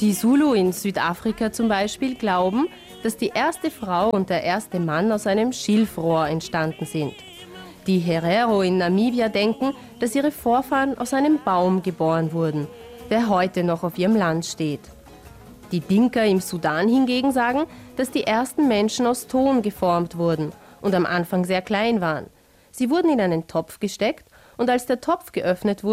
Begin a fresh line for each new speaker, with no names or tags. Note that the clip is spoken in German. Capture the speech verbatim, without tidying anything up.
Die Zulu in Südafrika zum Beispiel glauben, dass die erste Frau und der erste Mann aus einem Schilfrohr entstanden sind. Die Herero in Namibia denken, dass ihre Vorfahren aus einem Baum geboren wurden, der heute noch auf ihrem Land steht. Die Dinka im Sudan hingegen sagen, dass die ersten Menschen aus Ton geformt wurden und am Anfang sehr klein waren. Sie wurden in einen Topf gesteckt und als der Topf geöffnet wurde,